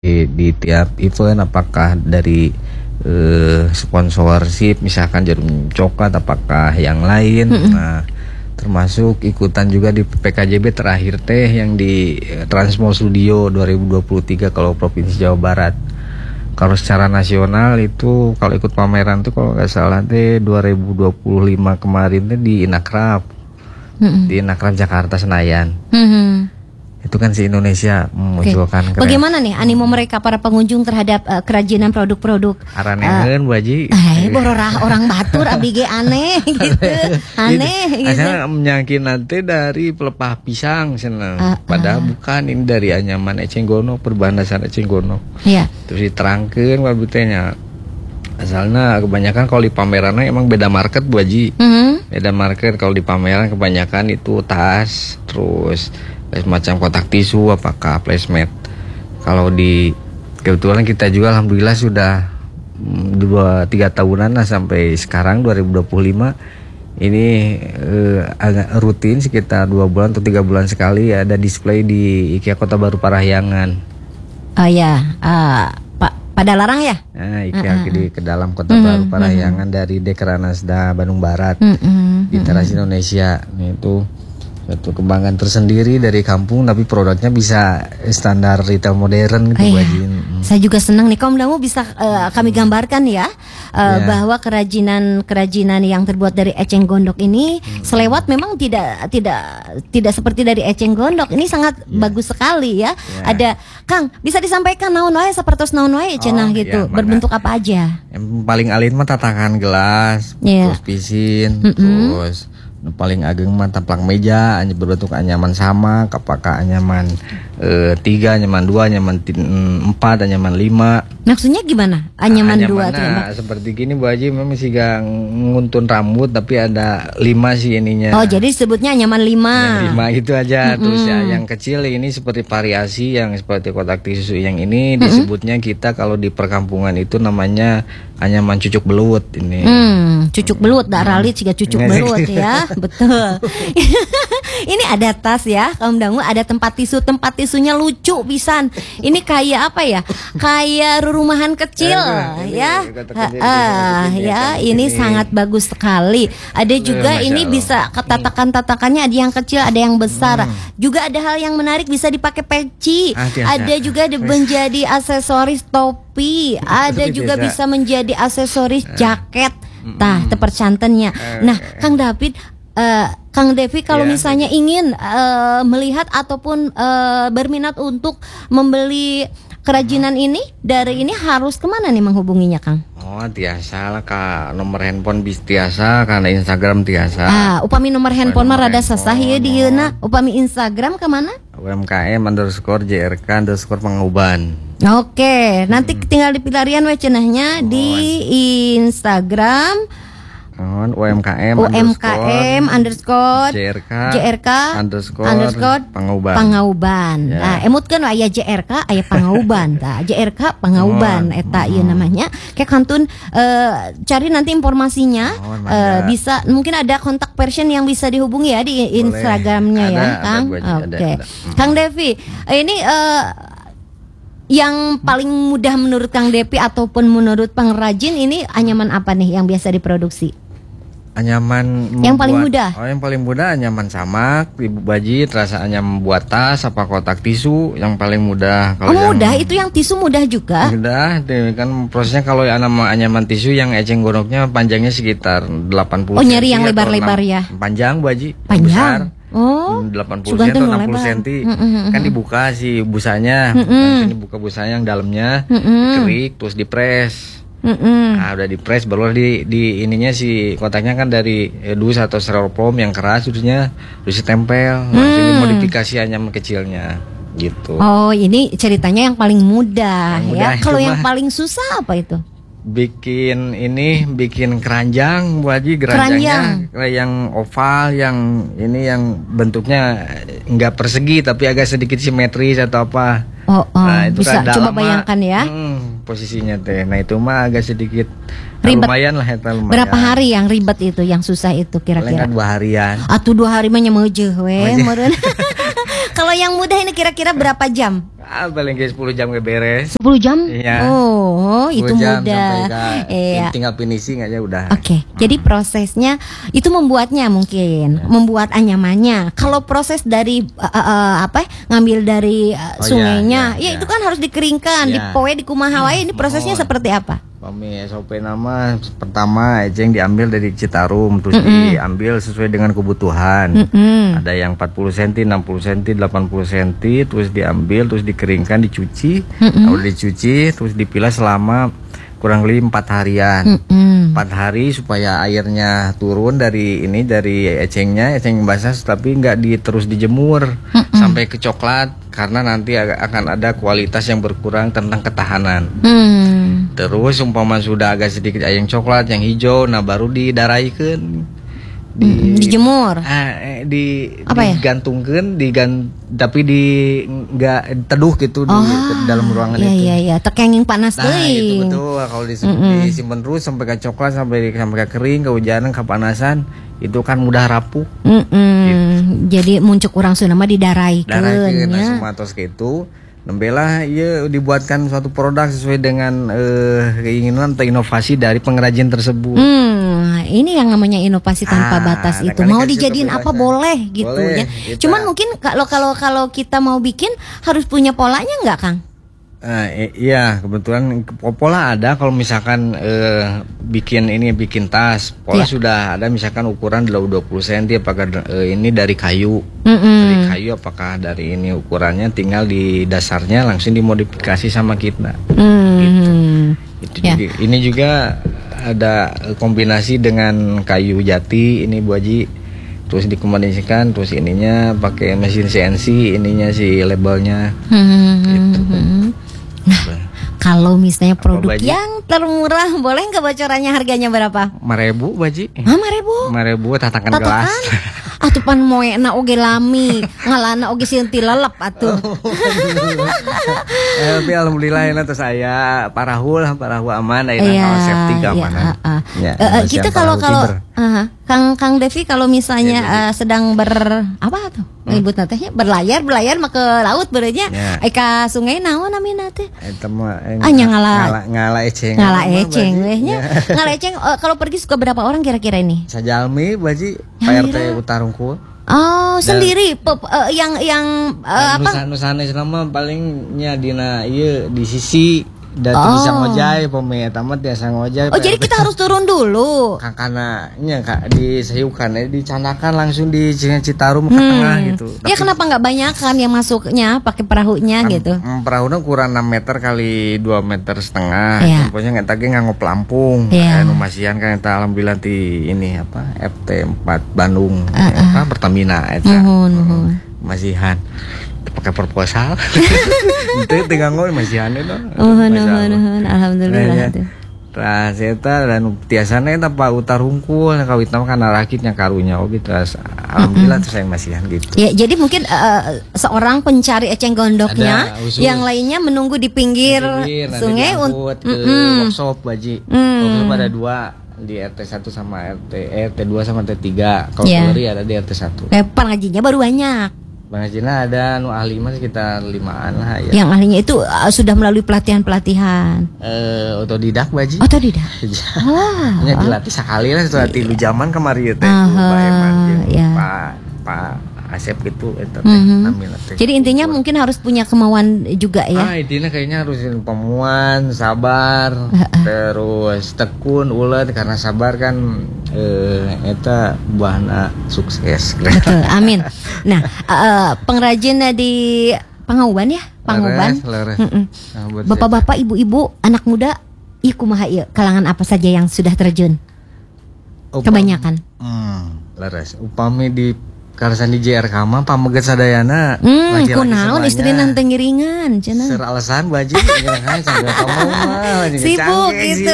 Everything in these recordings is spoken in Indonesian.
di tiap event, apakah dari sponsorship misalkan Jarum Coklat, apakah yang lain. Nah, termasuk ikutan juga di PKJB terakhir teh yang di Transmo Studio 2023 kalau Provinsi Jawa Barat. Kalau secara nasional itu kalau ikut pameran tuh kalau nggak salah teh 2025 kemarin teh di Inakrab. Di Inakrab Jakarta Senayan. Itu kan si Indonesia memunculkan. Bagaimana nih animo mereka para pengunjung terhadap kerajinan produk-produk? Araneun Bu Haji. Bororah orang Batur abdi ge aneh gitu. Aneh gitu. Asal menyangkin nanti dari pelepah pisang senang. Padahal bukan, ini dari anyaman eceng gondok, berbahan dasar eceng gondok. Iya. Terus diterangkeun wabutenya. Asalnya kebanyakan kalau di pamerannya emang beda market Bu Haji. Beda market. Kalau di pameran kebanyakan itu tas, terus semacam kotak tisu, apakah placemat. Kalau di kebetulan kita juga alhamdulillah sudah 2-3 tahunan lah sampai sekarang 2025 ini agak rutin sekitar 2 bulan atau 3 bulan sekali ada display di IKEA Kota Baru Parahyangan. Oh ya, pada larang ya? Nah, IKEA di ke dalam Kota Baru Parahyangan dari Dekranasda Bandung Barat di Teras Indonesia. Itu satu kebanggaan tersendiri dari kampung, tapi produknya bisa standar retail modern gitu. Saya juga senang nih Kaum Dangu bisa kami gambarkan ya, bahwa kerajinan yang terbuat dari eceng gondok ini selewat memang tidak seperti dari eceng gondok. Ini sangat bagus sekali ya. Ada Kang, bisa disampaikan naon wae sapertos naon wae cenah gitu. Berbentuk apa aja? Yang paling alin mah tatakan gelas, terus pisin, terus paling ageng mah taplak meja berbentuk anyaman sama, apakah anyaman 3, anyaman 2, anyaman 4, anyaman 5. Maksudnya gimana? Anyaman 2 seperti gini Bu Haji, memang sih gak nguntun rambut tapi ada 5 sih ininya. Oh, jadi sebutnya anyaman 5. Anyaman 5 itu aja. Terus ya yang kecil ini seperti variasi yang seperti kotak tisu yang ini disebutnya kita kalau di perkampungan itu namanya anyaman cucuk belut ini. Cucuk belut, daralit juga cucuk belut ya. Betul. Ini ada tas ya, Kaum Dangu, ada tempat tisunya lucu pisan. Ini kayak apa ya? Kayak rumahan kecil ya. Ini sangat bagus sekali. Ada juga ini bisa tatakannya ada yang kecil, ada yang besar. Juga ada hal yang menarik, bisa dipakai peci. Ada juga menjadi aksesoris topi. Ada juga bisa menjadi aksesoris jaket. Tah, tepercantennya. Nah, Kang Devi kalau misalnya ingin melihat ataupun berminat untuk membeli kerajinan ini dari ini harus kemana nih menghubunginya, Kang? Oh, tiasa lah ka nomor handphone bis tiasa, karena Instagram tiasa. Upami nomor handphone mah rada sasah ya dieuna. Upami Instagram kemana? UMKM_JRK_Pangauban. Oke, nanti tinggal dipilarian we cenahnya di Instagram. UMKM JRK Pangauban. Nah, emutkeun aya JRK aya Pangauban. Tah, JRK Pangauban eta ieu namanya. Kayak kantun cari nanti informasinya. Bisa mungkin ada kontak person yang bisa dihubungi ya di Instagramnya ya, Kang. Oke. Kang Devi, ini yang paling mudah menurut Kang Devi ataupun menurut pengrajin ini anyaman apa nih yang biasa diproduksi? Anyaman yang paling mudah. Yang paling mudah anyaman samak, Ibu Baji, terasa anyaman buat tas, apa kotak tisu yang paling mudah. Kalau mudah itu yang tisu mudah juga. Mudah, kan prosesnya kalau anyaman tisu yang eceng gondoknya panjangnya sekitar 80 cm. Oh, nyari yang lebar-lebar ya. Panjang Bu Haji. Panjang. Oh, 80 cm atau 60 cm. Kan dibuka si busanya, langsung dibuka busanya yang dalamnya, dikerik terus dipres. Nah, udah dipres baru di ininya si kotaknya kan dari dus atau styrofoam yang keras, terus ditempel, langsung dimodifikasi anyaman kecilnya gitu. Oh, ini ceritanya yang paling mudah ya. Kalau yang paling susah apa itu? Bikin keranjang Bu Haji, keranjangnya yang oval, yang ini yang bentuknya enggak persegi tapi agak sedikit simetris atau apa. Nah, itu bisa coba bayangkan ya. Posisinya teh. Nah, itu mah agak sedikit Ribet. Lumayan lah eta lumayan. Berapa hari yang ribet itu, yang susah itu Paling kira-kira? kan 2 harian. Atuh 2 hari mah nyemejeh we meureun. Kalau yang mudah ini kira-kira berapa jam? Paling kayak 10 jam ke beres. 10 jam? Iya. Oh, itu 10 jam mudah. sampai Iya. tinggal finishing aja udah. Oke, jadi prosesnya itu membuatnya mungkin membuat anyamannya. Kalau proses dari ngambil dari sungainya, iya. itu kan harus dikeringkan, Iya. dipoe, dikumaha wae. Ini prosesnya seperti apa? Pami SOP nama pertama eceng diambil dari Citarum, terus diambil sesuai dengan kebutuhan. Ada yang 40 cm, 60 cm, 80 cm, terus diambil, terus dikeringkan, dicuci. Udah dicuci, terus dipilah selama kurang lebih 4 harian. 4 hari supaya airnya turun dari ecengnya, eceng basah, tapi nggak terus dijemur sampai ke coklat, karena nanti akan ada kualitas yang berkurang tentang ketahanan. Terus umpama sudah agak sedikit yang coklat, yang hijau, nah baru didaraikan, dijemur. Digantungkan, tapi nggak teduh gitu di dalam ruangan itu. Iya, tekenging panas Nah itu teuing. betul, kalau disimpan terus sampai ke coklat, sampai ke kering, kehujanan, kepanasan, itu kan mudah rapuh. Jadi muncul kurang sunama didaraikeun Darahkeun nya. sumatos gitu. Nembelah iya dibuatkan suatu produk sesuai dengan keinginan atau inovasi dari pengrajin tersebut. Ini yang namanya inovasi tanpa batas itu. kan Mau dikasih dijadiin apa kebebasan. boleh gitu Boleh, ya. kita- Cuman mungkin kalau kita mau bikin harus punya polanya nggak, Kang? Iya, kebetulan pola ada. Kalau misalkan bikin tas, pola Iya. sudah ada, misalkan ukuran 20 cm, apakah ini dari kayu. Mm-mm. Dari kayu apakah dari ini ukurannya, tinggal di dasarnya langsung dimodifikasi sama kita. Itu Ya. juga, ini juga ada kombinasi dengan kayu jati ini Bu Haji, terus dikombinasikan, terus ininya pakai mesin CNC, ininya si labelnya. Gitu. Nah, kalau misalnya produk Baji? yang termurah, boleh nggak bocorannya harganya berapa? 5.000 Bu Haji. 5.000. 5.000 tatakan gelas. Atuh pan moena oge lami, ngalana oge sinti lelep atuh. Tapi alhamdulillah ini tuh saya parahu aman, Iya, kalau safety keamanan. Ya, Kita perahu kalau timber. Kang Devi kalau misalnya sedang apa tuh? Nyebutna teh berlayar mah ke laut beureunya. Ya. Ka sungai naon namina teh? Eta mah Ngala eceng. Ngala eceng weh nya. Ngala eceng kalau pergi suka berapa orang kira-kira ini? Sajalmi Bu Haji, Ya, PRT Utarungkul. Oh, sendiri yang apa? Nusana selama palingnya dina ieu di sisi dan bisa ngojay pemain tamat biasa ngojay. Oh, jadi kita harus turun dulu. Kakana nya Kak disayukan dicandakan langsung di Citarum ke tengah gitu. Ya kenapa nggak banyak kan yang masuknya pakai perahunya gitu? Perahunya kurang 6 meter kali 2,5 meter. Iya. Pokoknya nggak tagi nganggo pelampung. Iya. Anu masihan kan eta alhamdulillah di ini apa FT4 Bandung Pertamina eta. Nuhun. Masihan pakai proposal. Itu tinggal ngomong masihan itu. Nuhun. Alhamdulillah tuh. Tras eta dan tiasana eta Pak Utarungkul kawitna kana rakitnya karunya oge tras alhamdulillah terus yang masihan gitu. Ya, jadi mungkin seorang pencari eceng gondoknya, Ada, usul. yang lainnya menunggu di pinggir sungai untuk ke workshop Baji. Workshop ada 2 di RT 1 sama RT 2 sama RT 3. Kalau Ya. Keleri ada di RT 1. Pengajinya baru banyak. Bang Ajina ada nu ahli mah sekitar 5-an lah ya. Yang ahlinya itu sudah melalui pelatihan. Otodidak Baji. Otodidak. Wah. Nya dilatih sekali lah setelah tilu zaman kemarin teh Pak Eman jeung Pak Asep gitu eta teh namina teh. Jadi intinya mungkin harus punya kemauan juga ya. Intinya kayaknya harus pemuan, sabar, terus tekun, ulet, karena sabar kan eta buahna sukses. Betul, amin. Nah, pengrajinnya di Pangauban ya, Pangauban. Leres. Bapak-bapak, ibu-ibu, anak muda, ieu kumaha ieu? Kalangan apa saja yang sudah terjun? Kebanyakan. Leres. Upami di karasan di JRK mah pameget sadayana. Kunaon istri nanti ngiringan, cenah. Ser alasan baji ngiringan sambil kamu mah sibuk gitu.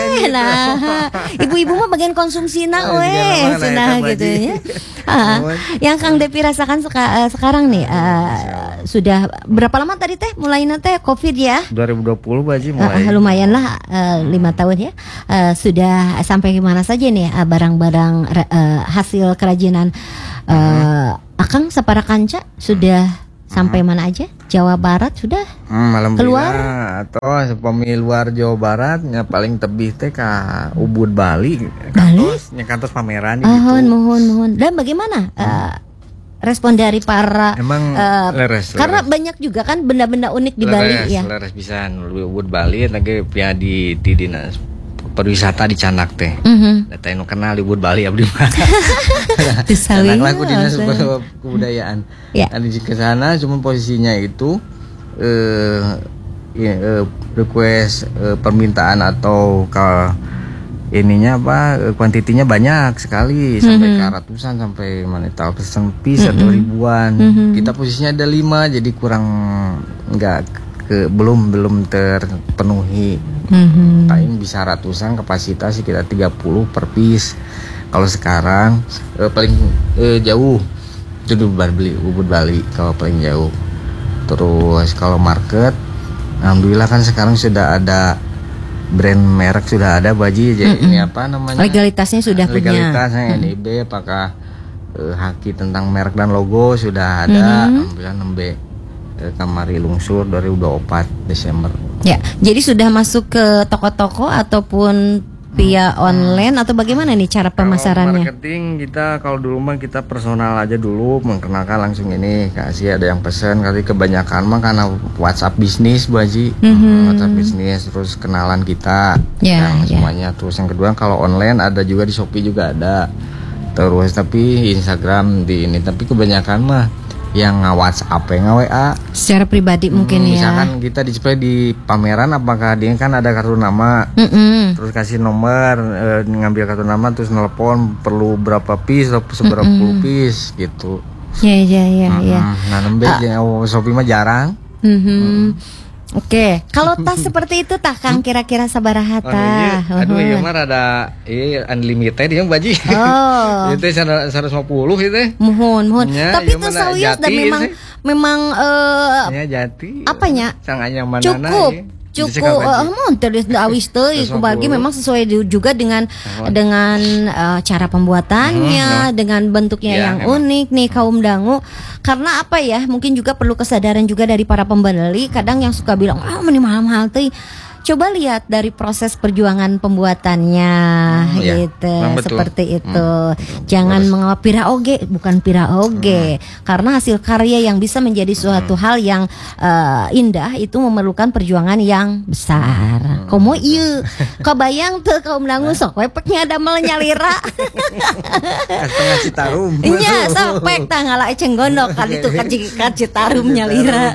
Nah, ibu-ibu mah bagian konsumsina cenah gitu ya. Yang Kang Depi rasakan sekarang nih sudah berapa lama tadi teh mulainya teh COVID ya? 2020 Baji mulai. Lumayan lah 5 tahun ya. Sudah sampai mana saja nih barang-barang hasil kerajinan Akang Sapara Kanca sudah sampai mana aja? Jawa Barat sudah keluar atau pemi luar Jawa Barat nya paling tebih teh ka Ubud Bali kantos pameran gitu. Mohon. Dan bagaimana respon dari para leres. Karena banyak juga kan benda-benda unik di Bali ya. Leres pisan Ubud Bali lagi pia di dinas pariwisata di Canak teh. Data nu kenal di Ubud Bali abdi mah. Canak laku dinas kebudayaan. Di ke sana cuma posisinya itu request permintaan atau ininya kuantitinya banyak sekali sampai ke ratusan sampai mana tahu pesen piece atau ribuan. Kita posisinya ada 5 jadi kurang belum terpenuhi. Paling bisa ratusan kapasitas sekitar 30 per piece. Kalau sekarang paling jauh itu di Ubud Bali kalau paling jauh. Terus kalau market, alhamdulillah kan sekarang sudah ada brand merek sudah ada Baji. Jadi ini apa namanya? Legalitasnya sudah punya. Legalitasnya NIB apakah haki tentang merek dan logo sudah ada. Alhamdulillah nembe kamari lungsur 2024 Desember. Ya, jadi sudah masuk ke toko-toko ataupun via online atau bagaimana nih cara pemasarannya? Kalau marketing kita kalau dulu mah kita personal aja dulu mengenalkan langsung ini kasih ada yang pesan kali kebanyakan mah karena WhatsApp bisnis Bu Haji. WhatsApp bisnis terus kenalan kita semuanya. Terus yang kedua kalau online ada juga di Shopee juga ada. Terus tapi Instagram di ini tapi kebanyakan mah yang WhatsApp WA secara pribadi mungkin ya. Misalkan kita display di pameran apakah dia kan ada kartu nama terus kasih nomor ngambil kartu nama terus nelpon perlu berapa piece atau seberapa puluh piece gitu. Ya. Nah nembe Shopee mah jarang. Oke, kalau tas seperti itu tah Kang kira-kira sabaraha tah? Aduh ieu mah rada unlimited yang Baji. Itu 150 itu. Mohon. Tapi itu sawios dan memang jati. Apanya? Sang anyaman cukup terus awis teh kubagi memang sesuai juga dengan cara pembuatannya, dengan bentuknya yang unik nih kaum dangu. Karena apa ya? Mungkin juga perlu kesadaran juga dari para pembeli. Kadang yang suka bilang, "Ah, meni mahal teh." Coba lihat dari proses perjuangan pembuatannya gitu. Seperti itu. Jangan menganggap bukan piraoge. Karena hasil karya yang bisa menjadi suatu hal yang indah itu memerlukan perjuangan yang besar. Komo ieu kabayang teu kaum dangu sok we peknya damel nyalira. Setengah Citarum. Iya, sok pek tah ngala eceng gondok kali itu ka Citarum nyalira.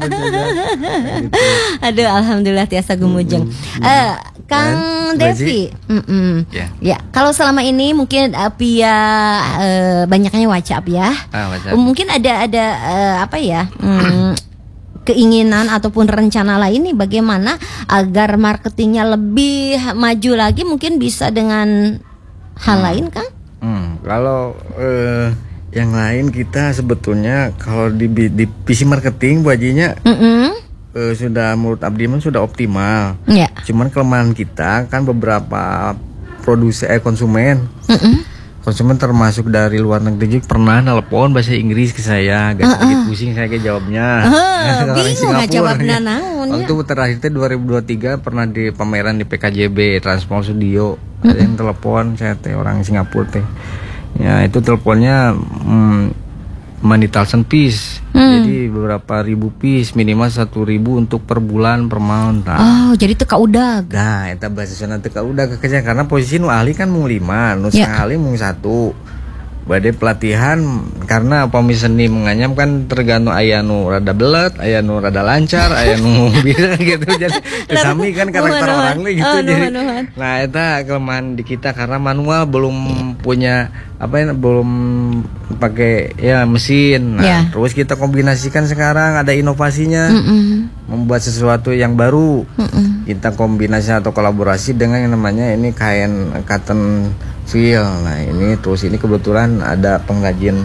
Aduh, alhamdulillah tiasa gumujeng. Kang Devi, ya kalau selama ini mungkin via banyaknya WhatsApp ya, mungkin ada apa ya keinginan ataupun rencana lain nih bagaimana agar marketingnya lebih maju lagi mungkin bisa dengan hal lain Kang? Kalau yang lain kita sebetulnya kalau di PC marketing Bu Hajinya sudah menurut Abdi sudah optimal. Cuman kelemahan kita kan beberapa konsumen. Konsumen termasuk dari luar negeri pernah nelpon bahasa Inggris ke saya, agak sedikit pusing saya kayak jawabnya. Bingung jawabnya naon. Waktu terakhir itu 2023 pernah di pameran di PKJB Transmall Studio. Ada yang telepon saya orang Singapura teh. Ya itu teleponnya money thousand piece. Jadi beberapa ribu piece minimal 1.000 untuk per bulan per month. Jadi teka udag. Nah, eta basisna teka udag kekerja karena posisi nu ahli kan mung 5, nu ahli mung 1. Bade pelatihan karena pemiseni menganyam kan tergantung aya nu rada belet, aya nu rada lancar, aya nu bisa gitu. Jadi sami kan karakter orang gitu jadi. Nah, eta kelemahan di kita karena manual belum punya belum pakai mesin. Nah, terus kita kombinasikan sekarang ada inovasinya. Membuat sesuatu yang baru. Kita kombinasi atau kolaborasi dengan yang namanya ini kain cotton feel. Nah, ini terus ini kebetulan ada pengrajin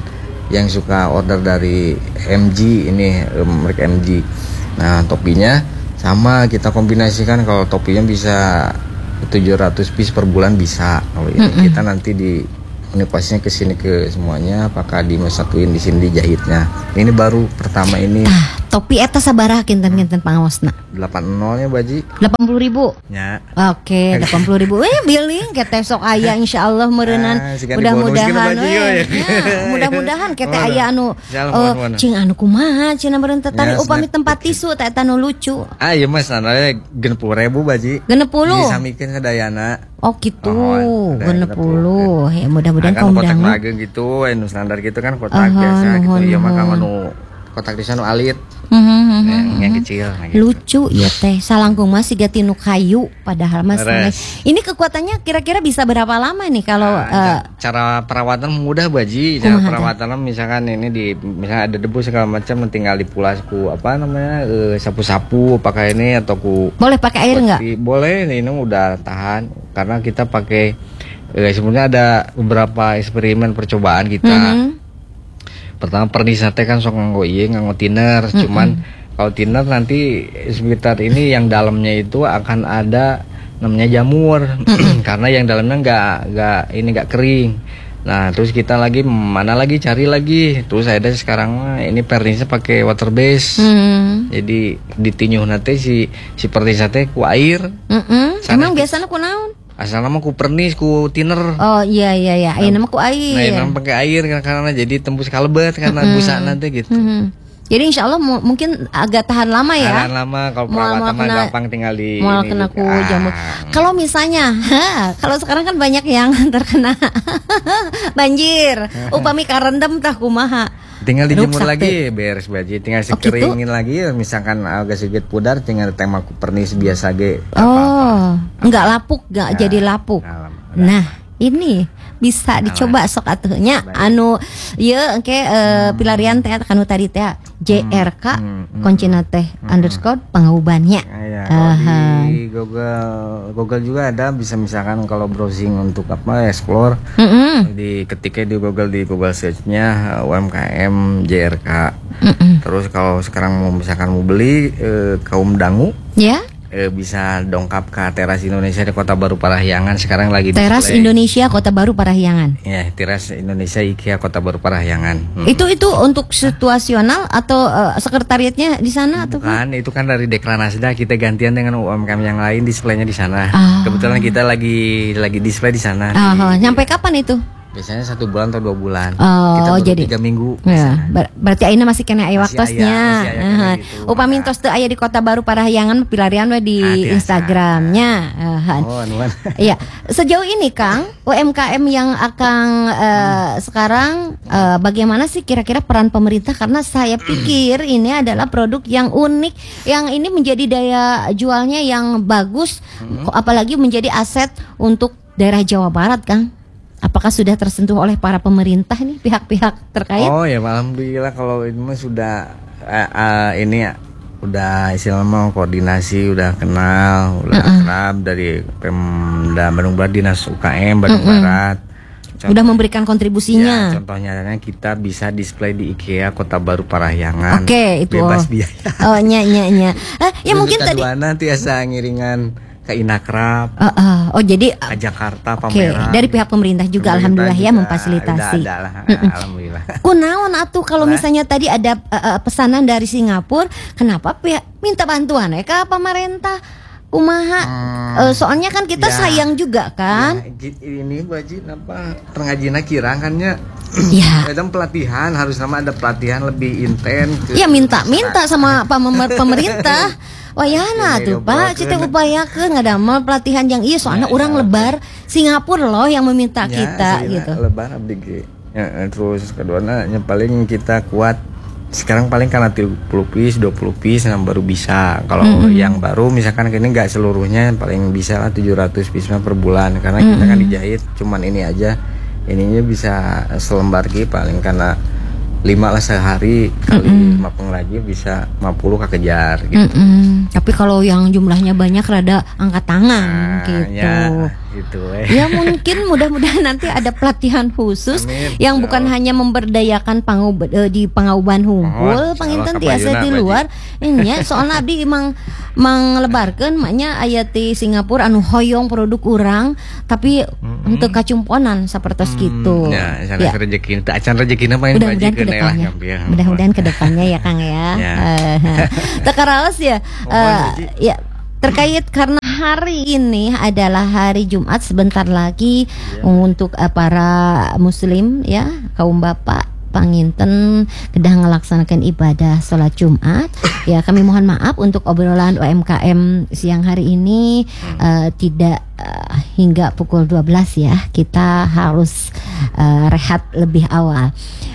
yang suka order dari MG ini, merek MG. Nah, topinya sama kita kombinasikan. Kalau topinya bisa 700 piece per bulan bisa. Kalau ini kita nanti di menipasnya ke sini ke semuanya, apakah dimesatuin di sini dijahitnya. Ini baru pertama ini. Topi eta sabaraha kinten-kinten pangawasna? 80-nya Baji. 80.000. Ya. Oke, 80.000. Billing kete sok aya insyaallah meureunnan. Mudah-mudahan mudah-mudahan kete aya anu cing anu kumaha cenah meureun teh tari upami tempat tisu teh eta nu lucu. Iya Mas, anu 60.000 Baji. 60. Disamikeun sadayana. Oh gitu, 60. Ya mudah-mudahan kaum kotak mageung gitu, anu standar gitu kan kotak biasa gitu. Ieu mah kan anu kotak di sana alit. Yang kecil gitu. Lucu ya teh, salangkung mah siga tinu kayu padahal mas. Ini kekuatannya kira-kira bisa berapa lama nih kalau cara perawatan mudah Baji. Cara perawatan misalkan ini misalnya ada debu segala macam tinggal dipulas ku sapu-sapu pakai ini atau ku. Boleh pakai air enggak? Boleh, ini udah tahan karena kita pakai sebenarnya ada beberapa eksperimen percobaan kita. Pertama pernisna teh kan sok nganggo thinner, cuman kalau thinner nanti sekitar ini yang dalamnya itu akan ada namanya jamur karena yang dalamnya nggak kering. Nah terus kita cari lagi, terus ada sekarang ini pernisnya pakai water base. Jadi ditinyuh nanti si pernisnya teh ku air. Emang biasanya ku naon? Asal nama ku pernis, ku thinner. Oh iya. Ayo nama ku air. Nah, nama pakai air karena jadi tembus kalebet karena busa nanti gitu. Jadi insya Allah mungkin agak tahan lama ya. Tahan lama, kalau perawatan mah gampang tinggal di. Mau kena ku jamur. Kalau misalnya, kalau sekarang kan banyak yang terkena banjir. Upami karendam tah kumaha. Tinggal dijemur lagi beres Baji, tinggal sekeringin lagi misalkan agak sedikit pudar tinggal tema pernis biasa ge. Enggak lapuk, enggak jadi lapuk. Nah, ini bisa dicoba sok atuhnya anu ieu engke pilarian teh kanu tadi teh JRK koncina teh underscore pengahubannya. Di Google juga ada, bisa misalkan kalau browsing untuk explore ketika di Google search-nya UMKM JRK. Terus kalau sekarang misalkan mau beli kaum dangu bisa dongkap ke Teras Indonesia di Kota Baru Parahyangan. Sekarang lagi Teras display. Indonesia Kota Baru Parahyangan. Ya, Teras Indonesia IKEA Kota Baru Parahyangan. Itu untuk situasional atau sekretariatnya di sana atau bukan? Itu kan dari Dekranasda kita gantian dengan UMKM yang lain displaynya di sana. Kebetulan kita lagi display di sana. Nyampe kapan itu? Biasanya 1 bulan atau 2 bulan. Kita baru jadi 3 minggu. Ya, berarti ayeuna masih kena aya waktosnya. Gitu. Upami tos teu aya di Kota Baru Parahyangan pilarian we di Instagramnya. Iya, sejauh ini Kang, UMKM yang akan sekarang bagaimana sih kira-kira peran pemerintah, karena saya pikir ini adalah produk yang unik, yang ini menjadi daya jualnya yang bagus, apalagi menjadi aset untuk daerah Jawa Barat, Kang. Apakah sudah tersentuh oleh para pemerintah nih, pihak-pihak terkait? Oh ya, alhamdulillah kalau ini mah sudah ini udah istilahnya koordinasi, udah kenal, udah akrab dari Pemda Bandung Barat, Dinas UKM Bandung Barat. Udah memberikan kontribusinya. Ya, contohnya kita bisa display di IKEA Kota Baru Parahyangan. Oke, itu bebas biaya. Oh, nya. Ya mungkin tadi tiasa ngiringan ke Inakrab. Oh jadi ke Jakarta pameran. Dari pihak pemerintah juga alhamdulillah juga, ya memfasilitasi. Alhamdulillah. Kunaon atuh kalau misalnya tadi ada pesanan dari Singapura, kenapa pihak minta bantuan ke pemerintah? Kumaha? Soalnya kan kita sayang juga kan. Ini Baji apa pengajina kirang kan ya. Ya. Kadang pelatihan harus nama ada pelatihan lebih intens. Ya minta sama pemerintah. Wayana tuh Pak, kita upayakeun ngadamel pelatihan yang soalnya orang lebar Singapura loh yang meminta kita gitu. Lebar abdi ge. Terus keduanya paling kita kuat. Sekarang paling karena 30 piece, 20 piece yang baru bisa. Kalau yang baru misalkan ini enggak seluruhnya, paling bisa lah 700 piece per bulan karena kita kan dijahit cuman ini aja. Ininya bisa selembar gitu paling karena 5 lah sehari kali 5 pengrajin bisa 50 kekejar gitu. Tapi kalau yang jumlahnya banyak rada angkat tangan gitu. Ya. gitu. Ya mungkin mudah-mudahan nanti ada pelatihan khusus Amin. yang bukan hanya memberdayakan di Pangauban Hungkul, panginten tiasa di luar. Ini soalnya abdi emang manglebarkeun maknya aya ti Singapura anu hoyong produk urang tapi untuk kacumponan sapertos kitu. Ya, sana rezeki teu acan rezekina mah mudah-mudahan ke depannya. Mudah-mudahan ke depannya ya Kang ya. Teu karaos ya. Ya terkait karena hari ini adalah hari Jumat, sebentar lagi untuk para muslim ya, kaum bapak panginten kedah melaksanakan ibadah sholat Jumat. Ya kami mohon maaf untuk obrolan UMKM siang hari ini tidak hingga pukul 12 ya. Kita harus rehat lebih awal.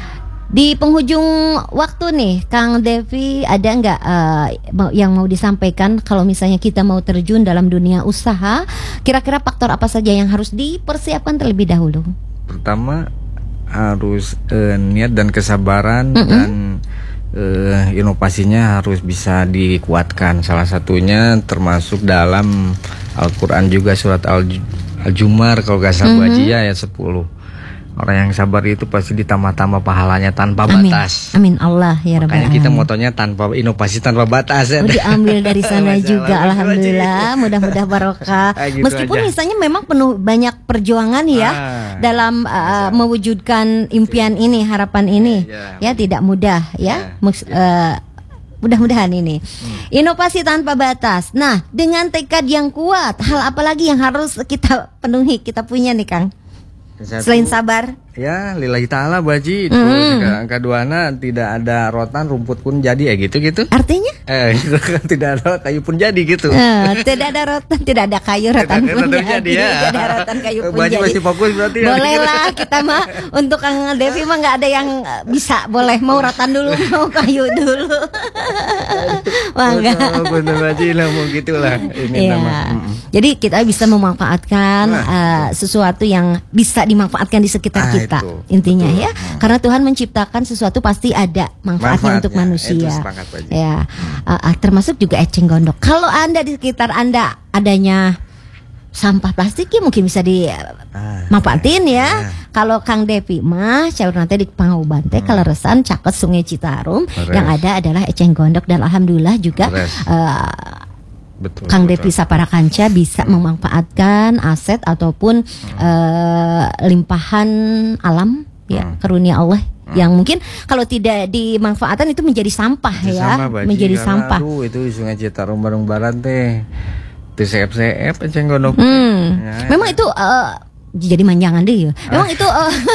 Di penghujung waktu nih, Kang Devi, ada nggak yang mau disampaikan kalau misalnya kita mau terjun dalam dunia usaha? Kira-kira faktor apa saja yang harus dipersiapkan terlebih dahulu? Pertama harus niat dan kesabaran dan inovasinya harus bisa dikuatkan. Salah satunya termasuk dalam Al-Quran juga surat Al-Jumar kalau nggak salah ayat 10. Orang yang sabar itu pasti ditambah-tambah pahalanya tanpa batas. Amin Allah ya Rabbal Makanya kita motonya tanpa inovasi tanpa batas ya. Diambil dari sana juga alhamdulillah, mudah-mudahan barokah. Gitu meskipun aja. Misalnya memang penuh banyak perjuangan ya dalam mewujudkan impian ini, harapan ini. Ya tidak mudah ya. Mudah-mudahan ini inovasi tanpa batas. Nah, dengan tekad yang kuat, hal apa lagi yang harus kita penuhi, kita punya nih Kang? Selain sabar, ya lillahi ta'ala baji. Keduanya tidak ada rotan rumput pun jadi ya gitu. Artinya? Tidak ada kayu pun jadi gitu. Tidak ada rotan, tidak ada kayu rotan pun jadi. Ya. Tidak ada rotan kayu pun jadi. Masih fokus berarti. Bolehlah kita mah untuk Kang Devi mah nggak ada yang bisa. Boleh mau rotan dulu, mau kayu dulu. Mangga. Bener baji lah mau gitulah. Ini nama. Jadi kita bisa memanfaatkan sesuatu yang bisa dimanfaatkan di sekitar kita. Itu. Intinya ya, karena Tuhan menciptakan sesuatu pasti ada manfaatnya untuk manusia. Ya, termasuk juga eceng gondok. Kalau Anda di sekitar Anda adanya sampah plastik ya mungkin bisa dimanfaatin ya. Kalau Kang Devi mah caur nanti di Pangauban teh kaleresan caket Sungai Citarum yang ada adalah eceng gondok dan alhamdulillah juga Kang Devi Saparakanca bisa memanfaatkan aset ataupun limpahan alam ya, karunia Allah yang mungkin kalau tidak dimanfaatkan itu menjadi sampah ya, menjadi sampah. Itu Sungai Citarum Bandung Barat teh TCF eceng gondok. Memang itu jadi manjangan deh ya. Memang itu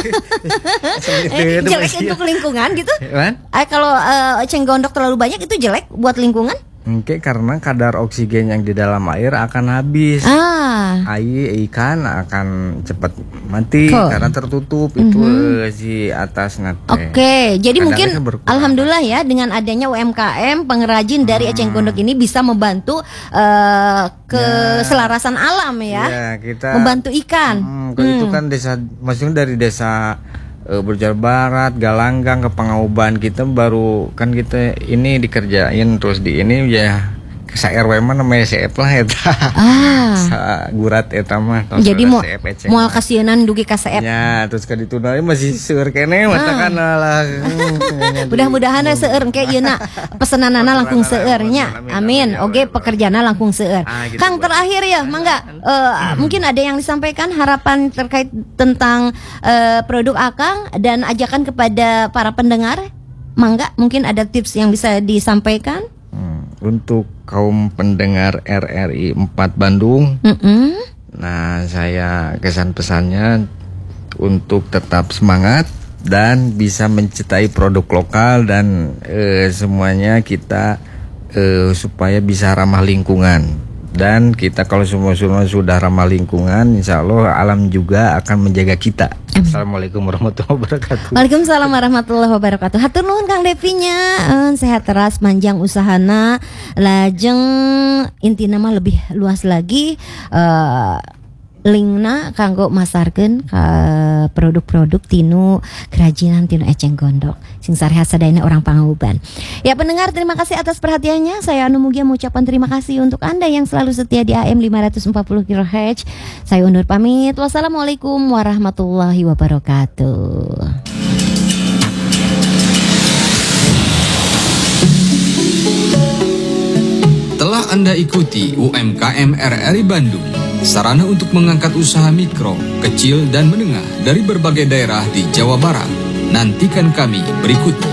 jelek untuk lingkungan gitu. Kalau eceng gondok terlalu banyak itu jelek buat lingkungan. Oke, karena kadar oksigen yang di dalam air akan habis. Air ikan akan cepat mati karena tertutup itu si atas nate. Oke, jadi mungkin alhamdulillah ya dengan adanya UMKM pengrajin dari eceng gondok ini bisa membantu keselarasan alam ya. Kita membantu ikan. Itu kan desa, maksudnya dari desa Berjar Barat, Galanggang ke Pangauban kita baru kan kita ini dikerjain terus di ini ya sa RW mah namanya CF lah eta. Sa gurat eta mah. Jadi moal kasienan dugi ka CF. Ya, terus ka dituna masih seueur keneh matakan lah. Mudah-mudahan seueur engke ieu na pesenanana langkung seueur nya. Amin. Oge pekerjana langkung seueur. Kang terakhir ya, mangga mungkin ada yang disampaikan harapan terkait tentang produk Akang dan ajakan kepada para pendengar. Mangga mungkin ada tips yang bisa disampaikan. Untuk kaum pendengar RRI 4 Bandung, nah saya kesan pesannya untuk tetap semangat dan bisa mencintai produk lokal dan semuanya kita supaya bisa ramah lingkungan. Dan kita kalau semua sudah ramah lingkungan, insya Allah alam juga akan menjaga kita. Assalamualaikum warahmatullahi wabarakatuh. Waalaikumsalam warahmatullahi wabarakatuh. Hatur nuhun Kang Devinya, sehat teras panjang usahana, lajeng intina mah lebih luas lagi. linkna kanggo masarkeun ka produk-produk tinu kerajinan tinu eceng gondok sing sarehat sadayana orang Pangauban. Ya pendengar, terima kasih atas perhatiannya. Saya Anu Mugia mengucapkan terima kasih untuk Anda yang selalu setia di AM 540 kHz. Saya undur pamit. Wassalamualaikum warahmatullahi wabarakatuh. Telah Anda ikuti UMKM RRI Bandung, sarana untuk mengangkat usaha mikro, kecil, dan menengah dari berbagai daerah di Jawa Barat. Nantikan kami berikutnya.